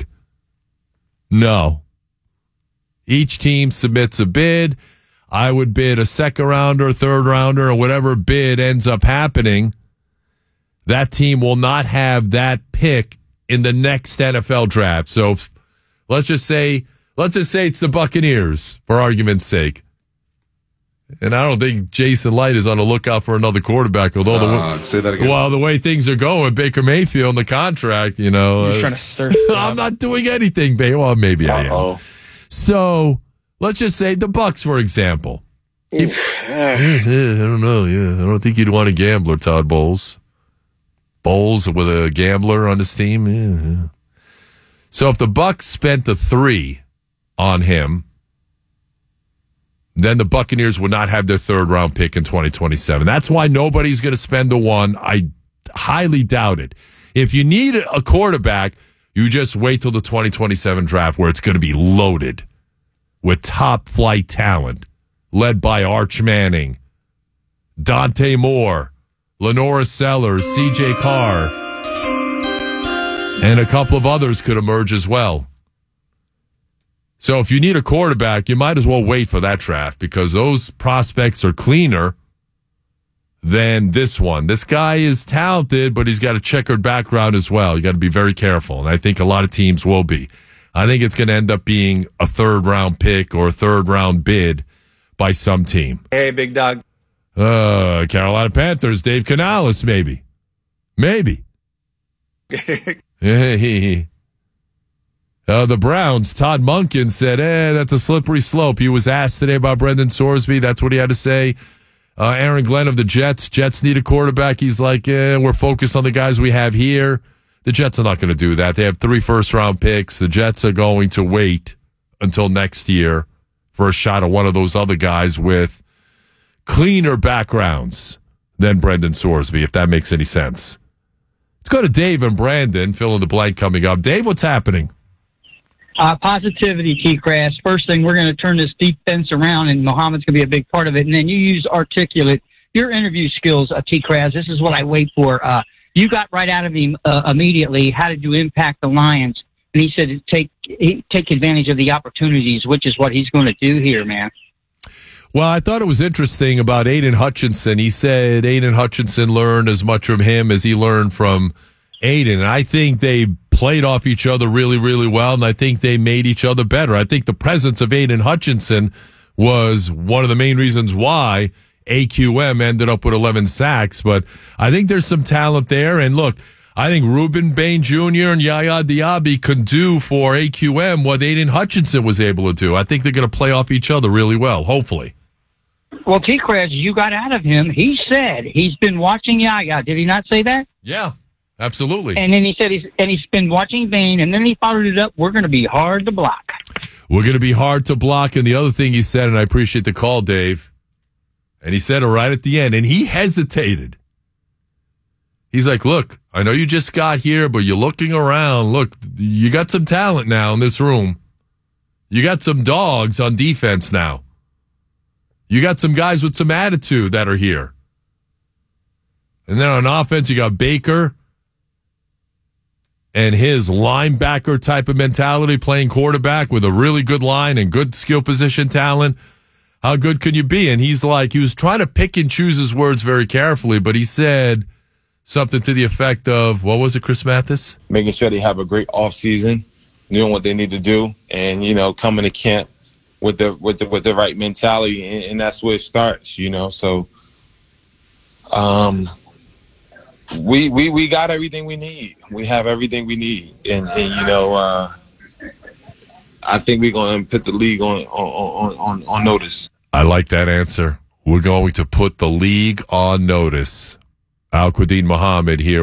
No. Each team submits a bid. I would bid a second rounder, third rounder, or whatever bid ends up happening. That team will not have that pick in the next N F L draft. So if, let's just say, let's just say it's the Buccaneers, for argument's sake. And I don't think Jason Light is on the lookout for another quarterback. Although uh, the, say that again. Well, the way things are going, Baker Mayfield, the contract, you know, He's uh, trying to stir. I'm not doing anything, babe. Well, maybe Uh-oh. I am. So let's just say the Bucs, for example. He, yeah, I don't know. Yeah, I don't think you'd want a gambler, Todd Bowles. Bowles with a gambler on his team. Yeah, yeah. So if the Bucs spent the three on him, then the Buccaneers would not have their third round pick in twenty twenty-seven. That's why nobody's going to spend the one. I highly doubt it. If you need a quarterback, you just wait till the twenty twenty-seven draft where it's going to be loaded with top flight talent led by Arch Manning, Dante Moore, Lenora Sellers, C J Carr, and a couple of others could emerge as well. So if you need a quarterback, you might as well wait for that draft because those prospects are cleaner than this one. This guy is talented, but he's got a checkered background as well. You got to be very careful, and I think a lot of teams will be. I think it's going to end up being a third-round pick or a third-round bid by some team. Hey, big dog. Uh, Carolina Panthers, Dave Canales, maybe. Maybe. Hey. Uh, the Browns, Todd Monken said, eh, that's a slippery slope. He was asked today about Brendan Sorsby. That's what he had to say. Uh, Aaron Glenn of the Jets. Jets need a quarterback. He's like, eh, we're focused on the guys we have here. The Jets are not going to do that. They have three first-round picks. The Jets are going to wait until next year for a shot at one of those other guys with cleaner backgrounds than Brendan Sorsby, if that makes any sense. Let's go to Dave and Brandon, fill in the blank coming up. Dave, what's happening? Uh, positivity, T-Crass. First thing, we're going to turn this defense around, and Muhammad's going to be a big part of it. And then you use articulate. Your interview skills, uh, T-Crass, this is what I wait for. Uh, you got right out of him uh, immediately, how did you impact the Lions? And he said take take advantage of the opportunities, which is what he's going to do here, man. Well, I thought it was interesting about Aiden Hutchinson. He said Aiden Hutchinson learned as much from him as he learned from Aiden. And I think they played off each other really, really well, and I think they made each other better. I think the presence of Aiden Hutchinson was one of the main reasons why A Q M ended up with eleven sacks, but I think there's some talent there. And look, I think Ruben Bain Junior and Yaya Diaby can do for A Q M what Aiden Hutchinson was able to do. I think they're going to play off each other really well, hopefully. Well, T-Crash, you got out of him. He said he's been watching Yaya. Did he not say that? Yeah. Absolutely. And then he said he's and he's been watching Bain, and then he followed it up. We're going to be hard to block. We're going to be hard to block. And the other thing he said, and I appreciate the call, Dave, and he said it right at the end, and he hesitated. He's like, look, I know you just got here, but you're looking around. Look, you got some talent now in this room. You got some dogs on defense now. You got some guys with some attitude that are here. And then on offense, you got Baker and his linebacker type of mentality, playing quarterback with a really good line and good skill position talent. How good can you be? And he's like, he was trying to pick and choose his words very carefully, but he said something to the effect of, what was it, Chris Mathis? Making sure they have a great offseason doing what they need to do, and you know, coming to camp with the with the with the right mentality, and, and that's where it starts. You know, so um, we we we got everything we need. We have everything we need, and, and you know, uh, I think we're going to put the league on on, on on notice. I like that answer. We're going to put the league on notice. Al-Quadin Muhammad here.